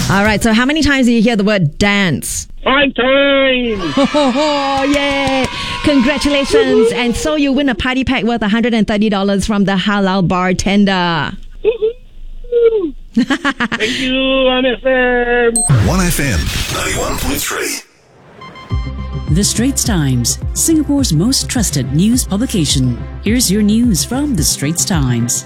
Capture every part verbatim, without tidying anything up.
All right, so how many times do you hear the word dance? Five times! Oh, yay! Congratulations! And so you win a party pack worth one hundred thirty dollars from the Halal Bartender. Thank you, one F M. one F M ninety-one point three. The Straits Times, Singapore's most trusted news publication. Here's your news from The Straits Times.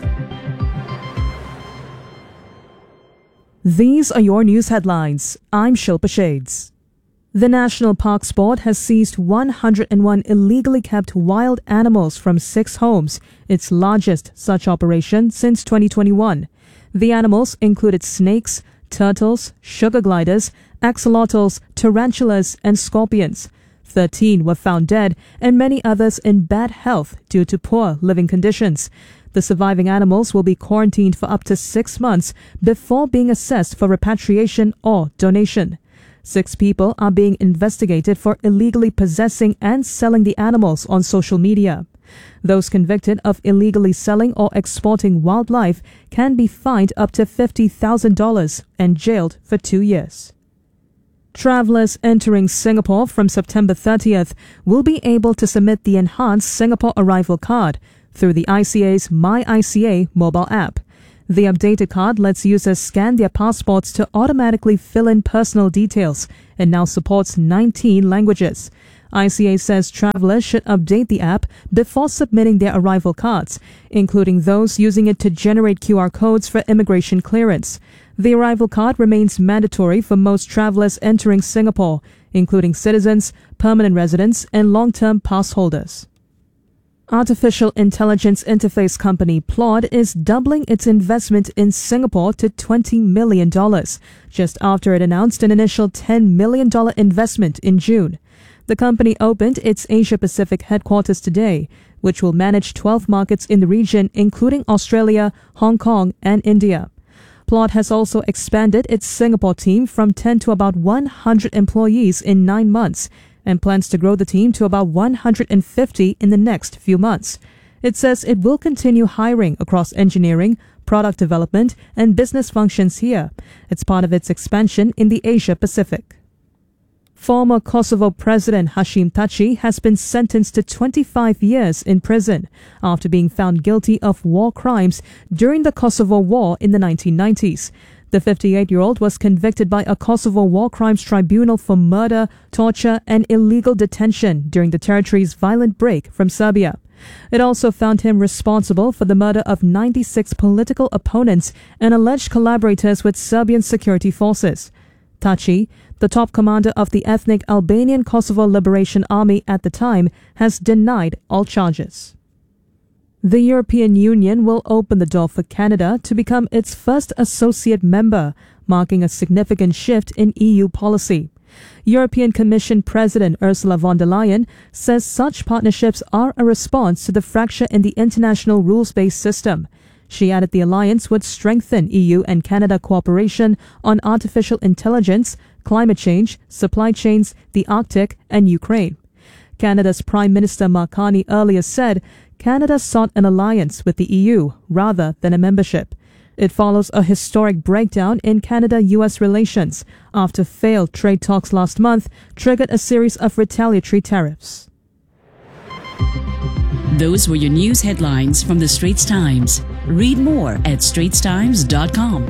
These are your news headlines. I'm Shilpa Shades. The National Parks Board has seized one hundred one illegally kept wild animals from six homes, its largest such operation since twenty twenty-one. The animals included snakes, turtles, sugar gliders, axolotls, tarantulas, and scorpions. Thirteen were found dead and many others in bad health due to poor living conditions. The surviving animals will be quarantined for up to six months before being assessed for repatriation or donation. Six people are being investigated for illegally possessing and selling the animals on social media. Those convicted of illegally selling or exporting wildlife can be fined up to fifty thousand dollars and jailed for two years. Travellers entering Singapore from September thirtieth will be able to submit the enhanced Singapore Arrival Card through the I C A's My I C A mobile app. The updated card lets users scan their passports to automatically fill in personal details and now supports nineteen languages. I C A says travellers should update the app before submitting their arrival cards, including those using it to generate Q R codes for immigration clearance. The arrival card remains mandatory for most travellers entering Singapore, including citizens, permanent residents, and long-term pass holders. Artificial intelligence interface company Plod is doubling its investment in Singapore to twenty million dollars, just after it announced an initial ten million dollars investment in June. The company opened its Asia-Pacific headquarters today, which will manage twelve markets in the region, including Australia, Hong Kong, and India. Plod has also expanded its Singapore team from ten to about one hundred employees in nine months, and plans to grow the team to about one hundred fifty in the next few months. It says it will continue hiring across engineering, product development, and business functions here. It's part of its expansion in the Asia-Pacific. Former Kosovo President Hashim Thaçi has been sentenced to twenty-five years in prison after being found guilty of war crimes during the Kosovo War in the nineteen nineties. The fifty-eight-year-old was convicted by a Kosovo War Crimes Tribunal for murder, torture, and illegal detention during the territory's violent break from Serbia. It also found him responsible for the murder of ninety-six political opponents and alleged collaborators with Serbian security forces. Thaçi, the top commander of the ethnic Albanian Kosovo Liberation Army at the time, has denied all charges. The European Union will open the door for Canada to become its first associate member, marking a significant shift in E U policy. European Commission President Ursula von der Leyen says such partnerships are a response to the fracture in the international rules-based system. She added the alliance would strengthen E U and Canada cooperation on artificial intelligence, climate change, supply chains, the Arctic, and Ukraine. Canada's Prime Minister Mark Carney earlier said Canada sought an alliance with the E U rather than a membership. It follows a historic breakdown in Canada-U S relations after failed trade talks last month triggered a series of retaliatory tariffs. Those were your news headlines from The Straits Times. Read more at straits times dot com.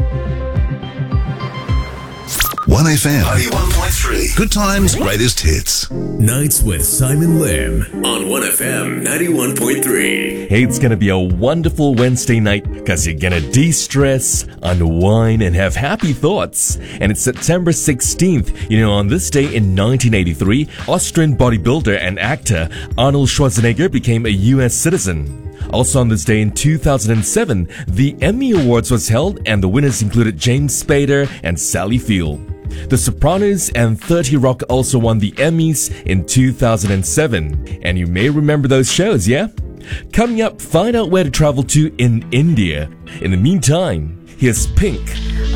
one F M ninety-one point three. Good times, greatest hits. Nights with Simon Lim on one F M ninety-one point three. Hey, it's gonna be a wonderful Wednesday night because you're gonna de-stress, unwind, and have happy thoughts. And it's September sixteenth. You know, on this day in nineteen eighty-three, Austrian bodybuilder and actor Arnold Schwarzenegger became a U S citizen. Also on this day in two thousand seven, the Emmy Awards was held and the winners included James Spader and Sally Field. The Sopranos and thirty Rock also won the Emmys in two thousand seven. And you may remember those shows, yeah? Coming up, find out where to travel to in India. In the meantime, here's Pink.